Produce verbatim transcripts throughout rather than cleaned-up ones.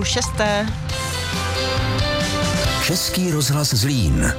půl šesté. Český rozhlas Zlín.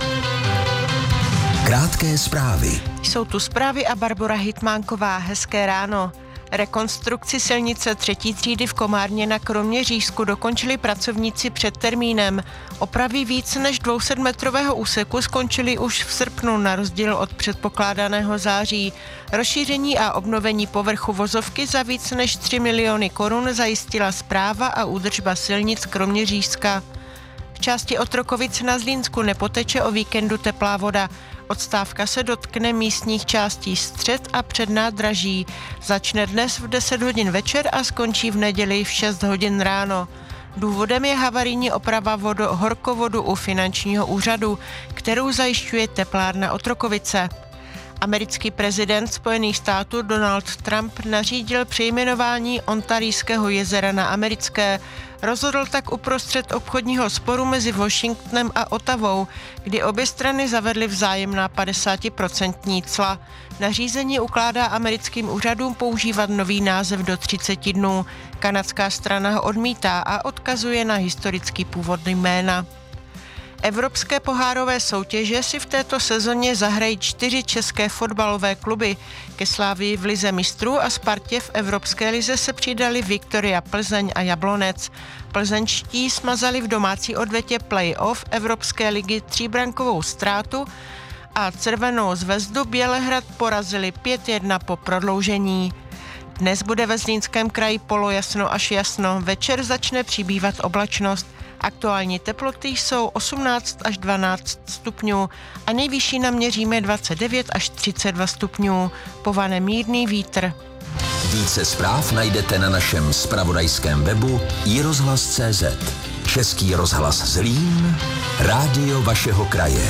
Krátké zprávy. Jsou tu zprávy a Barbora Hitmánková. Hezké ráno. Rekonstrukci silnice třetí třídy v Komárně na Kroměřížsku dokončili pracovníci před termínem. Opravy víc než dvousetmetrového úseku skončily už v srpnu na rozdíl od předpokládaného září. Rozšíření a obnovení povrchu vozovky za víc než tři miliony korun zajistila správa a údržba silnic Kroměřížska. V části Otrokovic na Zlínsku nepoteče o víkendu teplá voda. Odstávka se dotkne místních částí Střed a Přednádraží. Začne dnes v deset hodin večer a skončí v neděli v šest hodin ráno. Důvodem je havarijní oprava vodo, horkovodu u finančního úřadu, kterou zajišťuje teplárna Otrokovice. Americký prezident Spojených států Donald Trump nařídil přejmenování Ontarijského jezera na americké. Rozhodl tak uprostřed obchodního sporu mezi Washingtonem a Ottawou, kdy obě strany zavedly vzájemná padesátiprocentní cla. Nařízení ukládá americkým úřadům používat nový název do třiceti dnů. Kanadská strana ho odmítá a odkazuje na historický původ jména. Evropské pohárové soutěže si v této sezóně zahrají čtyři české fotbalové kluby. Ke Slavii v lize mistrů a Spartě v Evropské lize se přidali Viktoria Plzeň a Jablonec. Plzeňští smazali v domácí odvetě play-off Evropské ligy tříbrankovou ztrátu a Červenou zvezdu Bělehrad porazili pět jedna po prodloužení. Dnes bude ve Zlínském kraji polojasno až jasno, večer začne přibývat oblačnost. Aktuální teploty jsou osmnáct až dvanáct stupňů a nejvyšší naměříme dvacet devět až třicet dva stupňů. Povane mírný vítr. Více zpráv najdete na našem zpravodajském webu i rozhlas tečka cé zet. Český rozhlas Zlín, rádio vašeho kraje.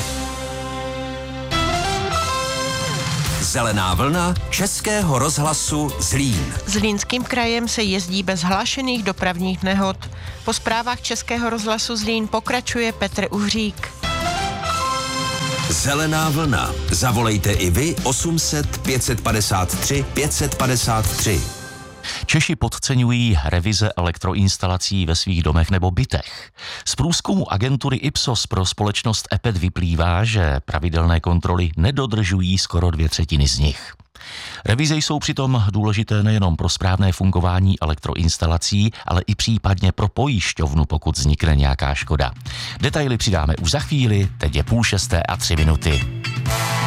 Zelená vlna Českého rozhlasu Zlín. Zlínským krajem se jezdí bez hlášených dopravních nehod. Po zprávách Českého rozhlasu Zlín pokračuje Petr Uhřík. Zelená vlna. Zavolejte i vy osm set pět padesát tři pět padesát tři. Češi podceňují revize elektroinstalací ve svých domech nebo bytech. Z průzkumu agentury Ipsos pro společnost E P E T vyplývá, že pravidelné kontroly nedodržují skoro dvě třetiny z nich. Revize jsou přitom důležité nejenom pro správné fungování elektroinstalací, ale i případně pro pojišťovnu, pokud vznikne nějaká škoda. Detaily přidáme už za chvíli, teď je půl šesté a tři minuty.